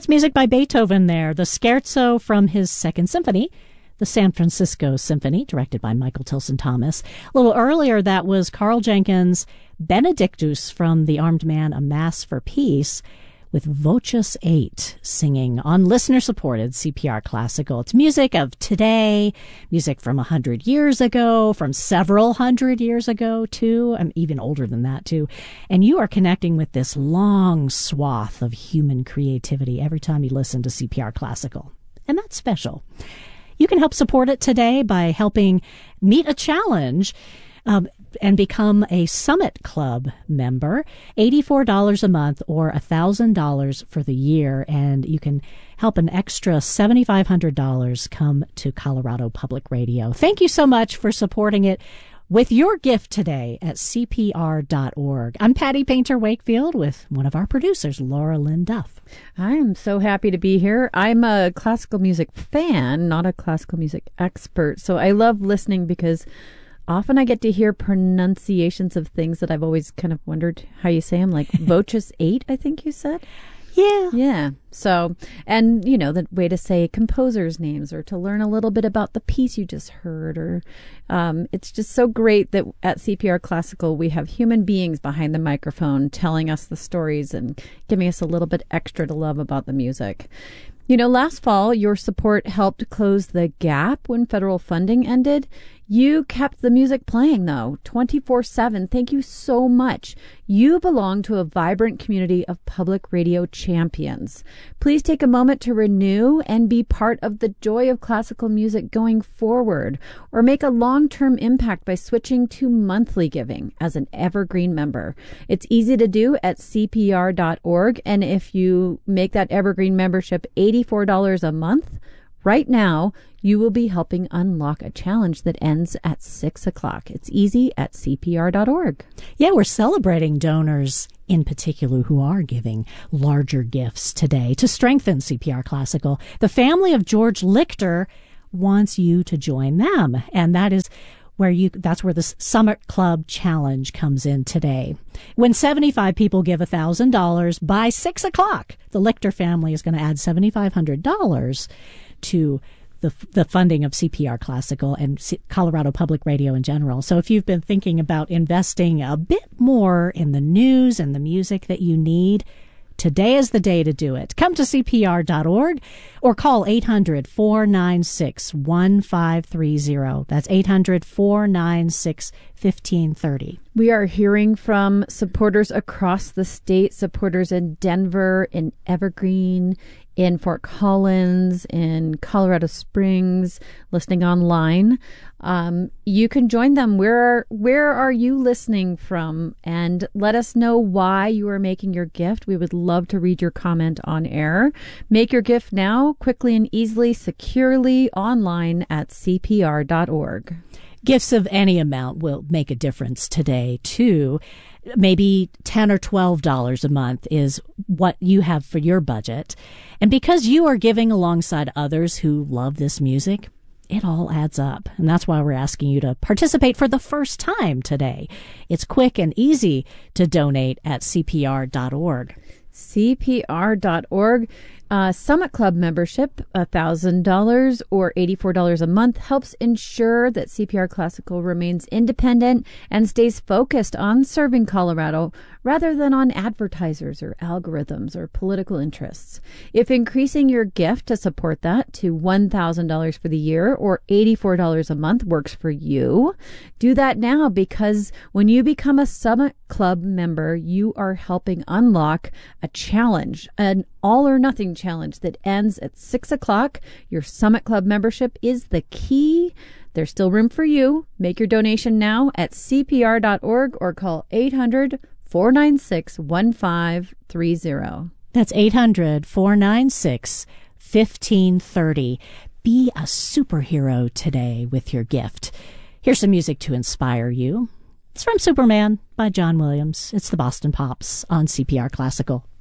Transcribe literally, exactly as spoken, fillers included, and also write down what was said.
Music by Beethoven there, the Scherzo from his Second Symphony, the San Francisco Symphony, directed by Michael Tilson Thomas. A little earlier, that was Carl Jenkins' Benedictus from The Armed Man, A Mass for Peace, with Voces eight singing on listener-supported C P R Classical. It's music of today, music from a hundred years ago, from several hundred years ago, too. I'm even older than that, too. And you are connecting with this long swath of human creativity every time you listen to C P R Classical. And that's special. You can help support it today by helping meet a challenge um, and become a Summit Club member, eighty-four dollars a month or one thousand dollars for the year. And you can help an extra seven thousand five hundred dollars come to Colorado Public Radio. Thank you so much for supporting it with your gift today at C P R dot org. I'm Patty Painter Wakefield with one of our producers, Laura Lynn Duff. I'm so happy to be here. I'm a classical music fan, not a classical music expert. So I love listening because often I get to hear pronunciations of things that I've always kind of wondered how you say them, like Voces eight, I think you said. Yeah. Yeah. So, and, you know, the way to say composers' names or to learn a little bit about the piece you just heard, or um, it's just so great that at C P R Classical we have human beings behind the microphone telling us the stories and giving us a little bit extra to love about the music. You know, last fall, your support helped close the gap when federal funding ended. You kept the music playing, though, twenty-four seven. Thank you so much. You belong to a vibrant community of public radio champions. Please take a moment to renew and be part of the joy of classical music going forward, or make a long-term impact by switching to monthly giving as an Evergreen member. It's easy to do at C P R dot org, and if you make that Evergreen membership eighty-four dollars a month, right now, you will be helping unlock a challenge that ends at six o'clock. It's easy at C P R dot org. Yeah, we're celebrating donors in particular who are giving larger gifts today to strengthen C P R Classical. The family of George Lichter wants you to join them, and that is where you that's where the Summit Club Challenge comes in today. When seventy-five people give one thousand dollars by six o'clock, the Lichter family is going to add seven thousand five hundred dollars to the the funding of C P R Classical and C- Colorado Public Radio in general. So if you've been thinking about investing a bit more in the news and the music that you need, today is the day to do it. Come to C P R dot org or call eight hundred, four nine six, one five three zero. That's eight hundred, four nine six, one five three zero. We are hearing from supporters across the state, supporters in Denver, in Evergreen, in Fort Collins, in Colorado Springs, listening online. Um, you can join them. Where, where are you listening from? And let us know why you are making your gift. We would love to read your comment on air. Make your gift now, quickly and easily, securely, online at C P R dot org. Gifts of any amount will make a difference today, too. Maybe ten or twelve dollars a month is what you have for your budget. And because you are giving alongside others who love this music, it all adds up. And that's why we're asking you to participate for the first time today. It's quick and easy to donate at C P R dot org. C P R dot org. Uh, Summit Club membership, one thousand dollars or eighty-four dollars a month, helps ensure that C P R Classical remains independent and stays focused on serving Colorado rather than on advertisers or algorithms or political interests. If increasing your gift to support that to one thousand dollars for the year or eighty-four dollars a month works for you, do that now, because when you become a Summit Club member, you are helping unlock a challenge, an all-or-nothing challenge that ends at six o'clock. Your Summit Club membership is the key. There's still room for you. Make your donation now at C P R dot org or call eight hundred, four nine six, one five three zero. That's eight hundred, four nine six, one five three zero. Be a superhero today with your gift. Here's some music to inspire you. It's from Superman by John Williams. It's the Boston Pops on C P R Classical.